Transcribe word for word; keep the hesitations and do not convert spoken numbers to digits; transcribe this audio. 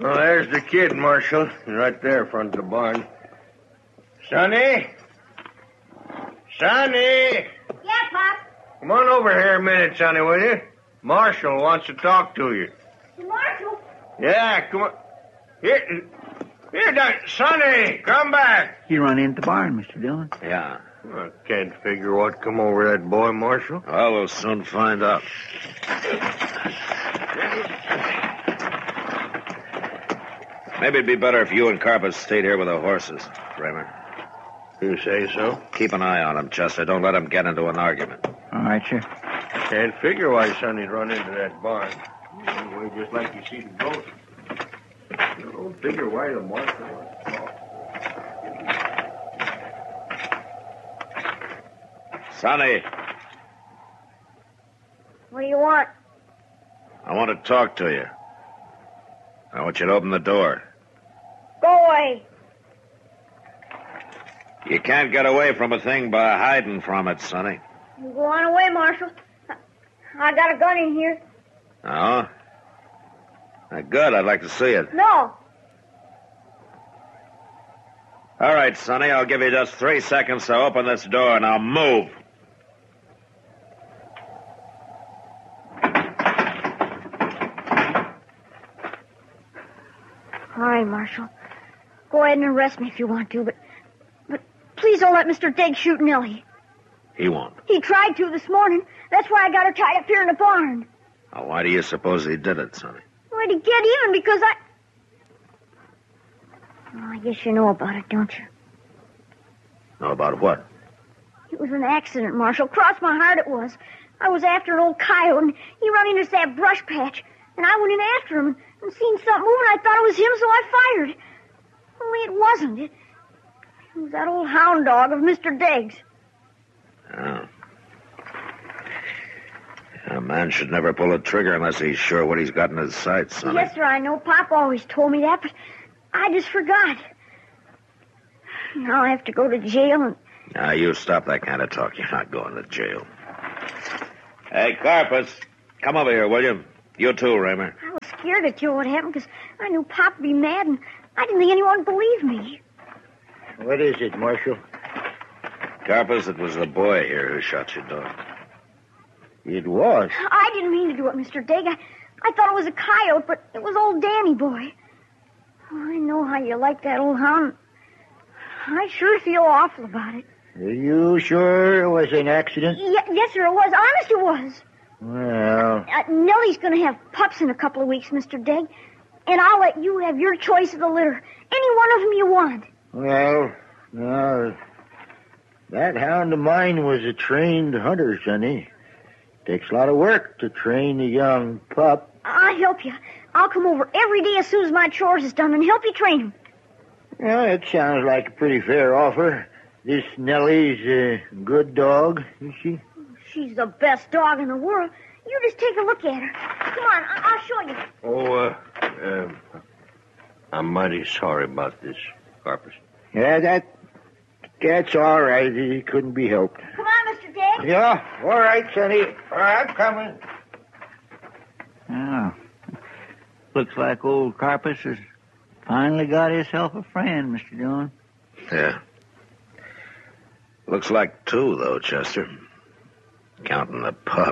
Well, there's the kid, Marshal. Right there in front of the barn. Sonny? Sonny! Yeah, Pop. Come on over here a minute, Sonny, will you? Marshal wants to talk to you. Marshal? Yeah, come on. Here, here, Doc. Sonny, come back. He run into the barn, Mister Dillon. Yeah. I can't figure what come over that boy, Marshal. Well, we'll soon find out. Maybe it'd be better if you and Carpus stayed here with the horses, Raymond. You say so? Keep an eye on him, Chester. Don't let him get into an argument. All right, sir. Can't figure why Sonny'd run into that barn. Anyway, just like you see the goat. I don't figure why the Marshal wants to talk. Sonny, What do you want? I want to talk to you. I want you to open the door. Go away. You can't get away from a thing by hiding from it, Sonny. You go on away, Marshal. I, I got a gun in here. Oh? Uh, good. I'd like to see it. No. All right, Sonny. I'll give you just three seconds to open this door, and I'll move. All right, Marshal. Go ahead and arrest me if you want to, but but please don't let Mister Diggs shoot Nellie. He won't. He tried to this morning. That's why I got her tied up here in the barn. Now, why do you suppose he did it, Sonny? Why, to get even, because I... Oh, I guess you know about it, don't you? Know about what? It was an accident, Marshal. Cross my heart it was. I was after an old coyote, and he run into that brush patch. And I went in after him, and seen something moving. I thought it was him, so I fired. Only it wasn't. It, it was that old hound dog of Mister Diggs. Oh. A man should never pull a trigger unless he's sure what he's got in his sights, Sonny. Yes, sir, I know. Pop always told me that, but I just forgot. Now I have to go to jail and... Now, you stop that kind of talk. You're not going to jail. Hey, Carpus, come over here, will you? You too, Raymer. I was scared to tell what happened because I knew Pop would be mad, and I didn't think anyone would believe me. What is it, Marshal? Carpus, it was the boy here who shot your dog. It was. I didn't mean to do it, Mister Digg. I, I thought it was a coyote, but it was old Danny boy. Oh, I know how you like that old hound. I sure feel awful about it. Are you sure it was an accident? Y- yes, sir, it was. Honest, it was. Well... Uh, Nellie's going to have pups in a couple of weeks, Mister Digg. And I'll let you have your choice of the litter. Any one of them you want. Well, no. That hound of mine was a trained hunter, Sonny. Takes a lot of work to train a young pup. I'll help you. I'll come over every day as soon as my chores is done and help you train him. Well, it sounds like a pretty fair offer. This Nellie's a good dog, is she? She's the best dog in the world. You just take a look at her. Come on, I- I'll show you. Oh, uh, uh, I'm mighty sorry about this, Carpus. Yeah, that... That's all right. It couldn't be helped. Come on, Mister Digg. Yeah, all right, Sonny. All right, I'm coming. Oh. Looks like old Carpus has finally got himself a friend, Mister Dillon. Yeah. Looks like two, though, Chester. Counting the pup.